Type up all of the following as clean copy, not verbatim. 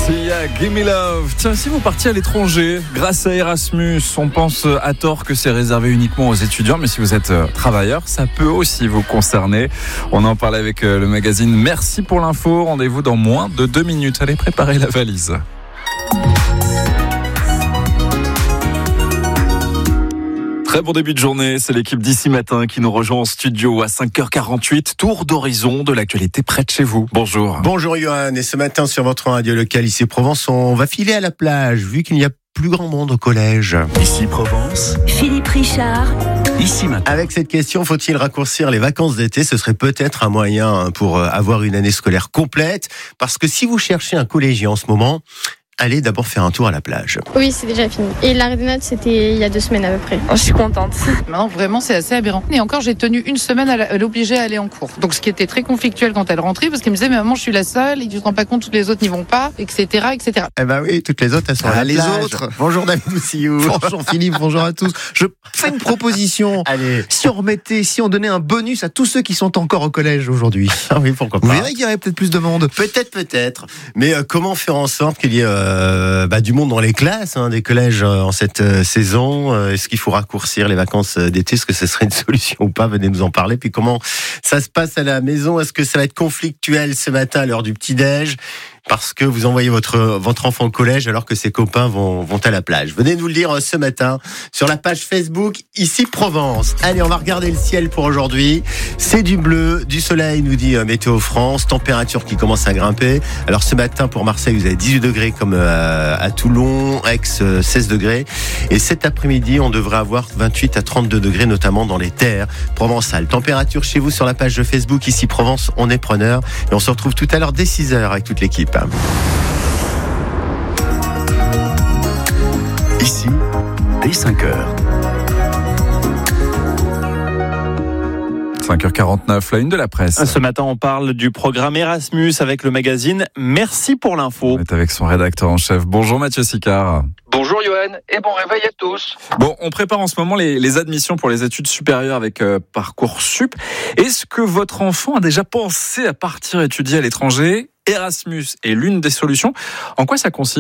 Sia, Gimme Love. Tiens, si vous partiez à l'étranger, grâce à Erasmus, on pense à tort que c'est réservé uniquement aux étudiants, mais si vous êtes travailleur, ça peut aussi vous concerner. On en parle avec le magazine. Merci pour l'info. Rendez-vous dans moins de 2 minutes. Allez, préparez la valise. Très bon début de journée, c'est l'équipe d'ici matin qui nous rejoint en studio à 5h48. Tour d'horizon de l'actualité près de chez vous. Bonjour. Bonjour Johan, et ce matin sur votre radio locale ici Provence, on va filer à la plage vu qu'il n'y a plus grand monde au collège. Ici Provence, Philippe Richard. Ici matin. Avec cette question, faut-il raccourcir les vacances d'été ? Ce serait peut-être un moyen pour avoir une année scolaire complète. Parce que si vous cherchez un collégien en ce moment, allez d'abord faire un tour à la plage. Oui, c'est déjà fini. Et l'arrêt des notes, c'était il y a 2 semaines à peu près. Je suis contente. Non, vraiment, c'est assez aberrant. Et encore, j'ai tenu une semaine à l'obliger à aller en cours. Donc, ce qui était très conflictuel quand elle rentrait, parce qu'elle me disait, mais maman, je suis la seule, et tu te rends pas compte, toutes les autres n'y vont pas, etc., etc. Eh ben oui, toutes les autres, elles sont à la les plage. autres. Bonjour David Oussiou. Bonjour Philippe, bonjour à tous. Je fais une proposition. Allez. Si on donnait un bonus à tous ceux qui sont encore au collège aujourd'hui. Ah oui, pourquoi Vous pas. verrez qu'il y aurait peut-être plus de monde. Peut-être. Mais comment faire en sorte qu'il y ait du monde dans les classes, des collèges en cette saison ? Est-ce qu'il faut raccourcir les vacances d'été ? Est-ce que ce serait une solution ou pas ? Venez nous en parler. Puis comment ça se passe à la maison ? Est-ce que ça va être conflictuel ce matin à l'heure du petit-déj ? Parce que vous envoyez votre enfant au collège alors que ses copains vont à la plage. Venez nous le dire ce matin sur la page Facebook Ici Provence. Allez, on va regarder le ciel pour aujourd'hui. C'est du bleu, du soleil, nous dit Météo France. Température qui commence à grimper. Alors ce matin pour Marseille, vous avez 18 degrés comme à Toulon, Aix 16 degrés. Et cet après-midi, on devrait avoir 28 à 32 degrés, notamment dans les terres provençales. Température chez vous sur la page de Facebook Ici Provence, on est preneur. Et on se retrouve tout à l'heure dès 6h avec toute l'équipe. Ici, dès 5h. 5h49, la une de la presse. Ce matin, on parle du programme Erasmus avec le magazine Merci pour l'info. On est avec son rédacteur en chef. Bonjour Mathieu Sicard. Bonjour Johan et bon réveil à tous. Bon, on prépare en ce moment les admissions pour les études supérieures avec Parcoursup. Est-ce que votre enfant a déjà pensé à partir étudier à l'étranger ? Erasmus est l'une des solutions. En quoi ça consiste ?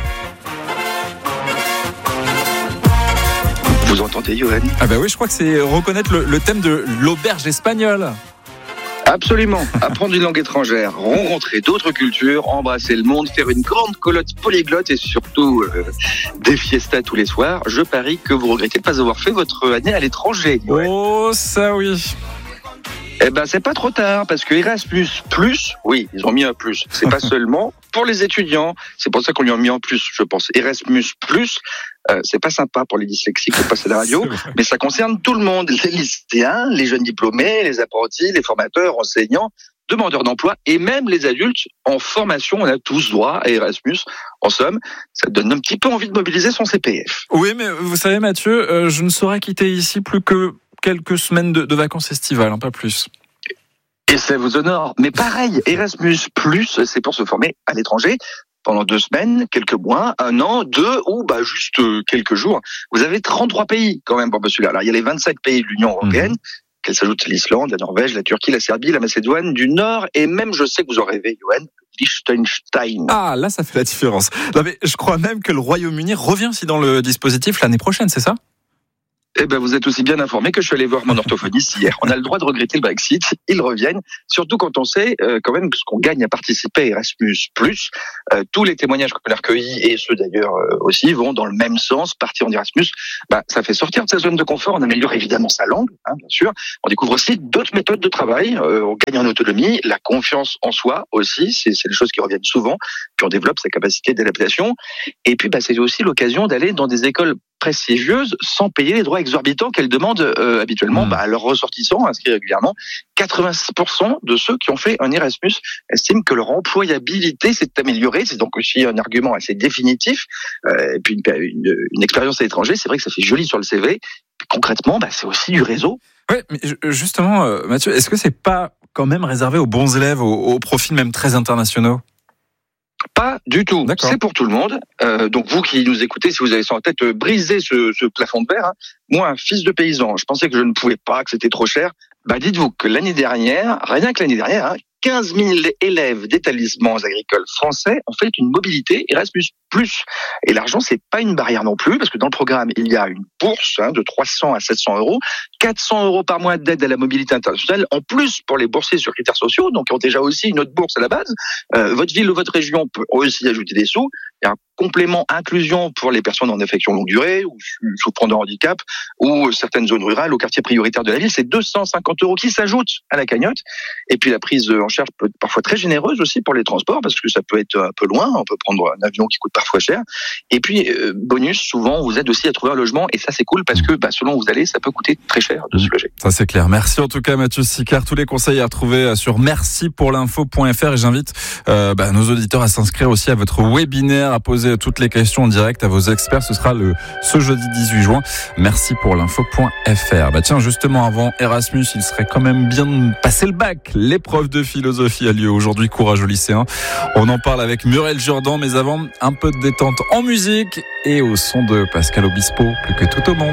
Vous entendez Johan ? Ah bah oui, je crois que c'est reconnaître le thème de l'auberge espagnole. Absolument. Apprendre une langue étrangère, rencontrer d'autres cultures, embrasser le monde, faire une grande colotte polyglotte et surtout des fiestas tous les soirs. Je parie que vous regrettez de ne pas avoir fait votre année à l'étranger. Johan. Oh, ça oui. Eh ben, c'est pas trop tard, parce que Erasmus+, oui, ils ont mis un plus. C'est pas seulement pour les étudiants. C'est pour ça qu'on lui a mis en plus, je pense. Erasmus+, c'est pas sympa pour les dyslexiques de passer à la radio, mais ça concerne tout le monde. Les lycéens, les jeunes diplômés, les apprentis, les formateurs, enseignants, demandeurs d'emploi et même les adultes en formation. On a tous droit à Erasmus. En somme, ça donne un petit peu envie de mobiliser son CPF. Oui, mais vous savez Mathieu, je ne saurais quitter ici plus que quelques semaines de vacances estivales, pas plus. Et ça vous honore. Mais pareil, Erasmus+, c'est pour se former à l'étranger pendant 2 semaines, quelques mois, 1 an, 2 ou juste quelques jours. Vous avez 33 pays quand même pour postuler. Alors il y a les 25 pays de l'Union européenne, qu'elle s'ajoute l'Islande, la Norvège, la Turquie, la Serbie, la Macédoine du Nord et même, je sais que vous en rêvez, Johan, Liechtenstein. Ah, là ça fait la différence. Non, mais je crois même que le Royaume-Uni revient aussi dans le dispositif l'année prochaine, c'est ça ? Eh ben, vous êtes aussi bien informé que je suis allé voir mon orthophoniste hier. On a le droit de regretter le Brexit, ils reviennent. Surtout quand on sait quand même ce qu'on gagne à participer à Erasmus+. Tous les témoignages qu'on a recueillis, et ceux d'ailleurs aussi, vont dans le même sens. Partir en Erasmus, ça fait sortir de sa zone de confort. On améliore évidemment sa langue, bien sûr. On découvre aussi d'autres méthodes de travail. On gagne en autonomie, la confiance en soi aussi. C'est des choses qui reviennent souvent. Puis on développe sa capacité d'adaptation. Et puis, c'est aussi l'occasion d'aller dans des écoles prestigieuses sans payer les droits exorbitants qu'elles demandent habituellement à leurs ressortissants inscrits régulièrement. 86% de ceux qui ont fait un Erasmus estiment que leur employabilité s'est améliorée. C'est donc aussi un argument assez définitif. Et puis une expérience à l'étranger, c'est vrai que ça fait joli sur le CV. Puis concrètement, c'est aussi du réseau. Oui, mais justement, Mathieu, est-ce que c'est pas quand même réservé aux bons élèves, aux profils même très internationaux ? Pas du tout. D'accord. C'est pour tout le monde. Donc vous qui nous écoutez, si vous avez ça en tête, brisez ce plafond de verre. Moi, un fils de paysan, je pensais que je ne pouvais pas, que c'était trop cher. Dites-vous que l'année dernière, rien que l'année dernière, 15 000 élèves d'établissements agricoles français ont fait une mobilité Erasmus+. Et l'argent, c'est pas une barrière non plus, parce que dans le programme, il y a une bourse de 300 à 700 euros, 400 euros par mois d'aide à la mobilité internationale, en plus pour les boursiers sur critères sociaux, donc qui ont déjà aussi une autre bourse à la base. Votre ville ou votre région peut aussi ajouter des sous. Il y a un complément inclusion pour les personnes en affection longue durée ou souffrant de handicap ou certaines zones rurales ou quartiers prioritaires de la ville. C'est 250 euros qui s'ajoutent à la cagnotte. Et puis la prise en charge peut être parfois très généreuse aussi pour les transports parce que ça peut être un peu loin. On peut prendre un avion qui coûte parfois cher. Et puis bonus, souvent on vous aide aussi à trouver un logement et ça c'est cool parce que selon où vous allez, ça peut coûter très cher de se loger. Ça c'est clair. Merci en tout cas Mathieu Sicard. Tous les conseils à retrouver sur mercipourlinfo.fr et j'invite nos auditeurs à s'inscrire aussi à votre webinaire, à poser toutes les questions en direct à vos experts. Ce sera ce jeudi 18 juin. Mercipourlinfo.fr. Tiens, justement, avant Erasmus, il serait quand même bien de passer le bac. L'épreuve de philosophie a lieu aujourd'hui. Courage aux lycéens. On en parle avec Muriel Jourdan, mais avant, un peu de détente en musique et au son de Pascal Obispo, plus que tout au monde.